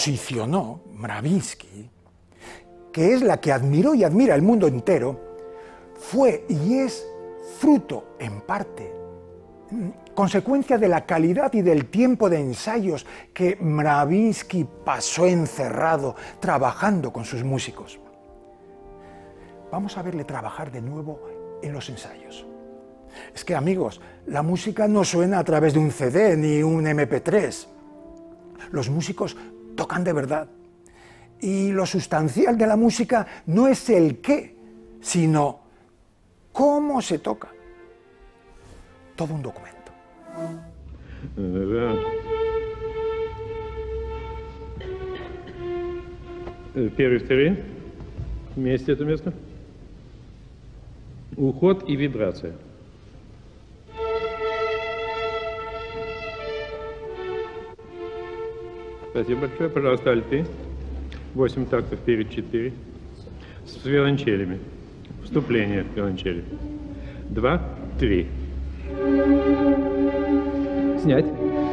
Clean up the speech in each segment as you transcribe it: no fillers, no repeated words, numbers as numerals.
posicionó Mravinsky, que es la que admiró y admira el mundo entero, fue y es fruto, en parte, consecuencia de la calidad y del tiempo de ensayos que Mravinsky pasó encerrado trabajando con sus músicos. Vamos a verle trabajar de nuevo en los ensayos. Es que, amigos, la música no suena a través de un CD ni un MP3. Los músicos tocan de verdad. Y lo sustancial de la música no es el qué, sino cómo se toca. Todo un documento. Первый, второй. Вместе это место. Уход и вибрация. Спасибо большое. Пожалуйста, альты. 8 тактов перед 4. С виолончелями. Вступление виолончели. 2, 3. Снять.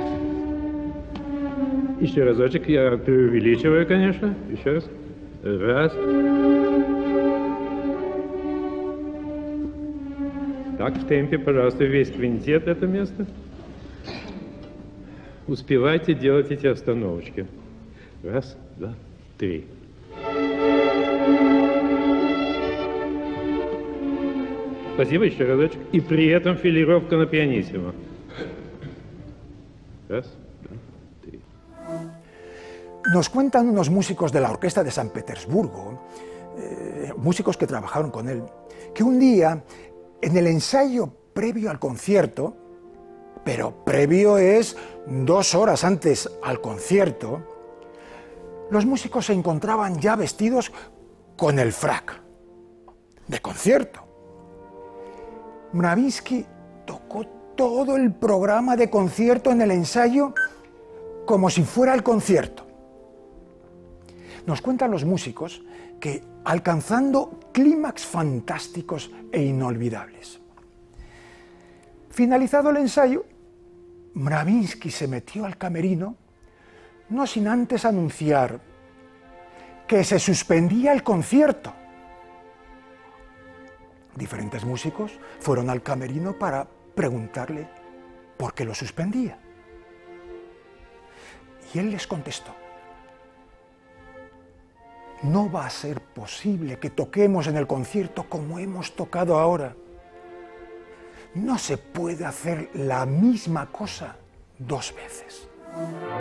Еще разочек. Я преувеличиваю, конечно. Еще раз. Раз. Так, в темпе, пожалуйста, весь квинтет это место. Успевайте делать эти остановочки. Раз, два, три. Спасибо, еще разочек. И при этом филировка на пианиссимо. Раз, два, три. Nos cuentan unos músicos de la Orquesta de San Petersburgo, músicos que trabajaron con él, que un día, en el ensayo previo al concierto, pero previo es 2 horas antes al concierto, los músicos se encontraban ya vestidos con el frac de concierto. Mravinsky tocó todo el programa de concierto en el ensayo como si fuera el concierto. Nos cuentan los músicos que, alcanzando clímax fantásticos e inolvidables. Finalizado el ensayo, Mravinsky se metió al camerino, no sin antes anunciar que se suspendía el concierto. Diferentes músicos fueron al camerino para preguntarle por qué lo suspendía. Y él les contestó: no va a ser posible que toquemos en el concierto como hemos tocado ahora. No se puede hacer la misma cosa 2 veces.